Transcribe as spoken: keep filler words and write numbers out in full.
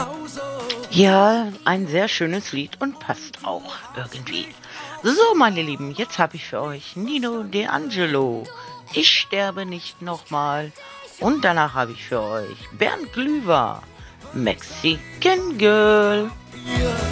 Ja, ein sehr schönes Lied und passt auch irgendwie. So, meine Lieben, jetzt habe ich für euch Nino D'Angelo. Ich sterbe nicht nochmal. Und danach habe ich für euch Bernd Glüwer. Mexican Girl.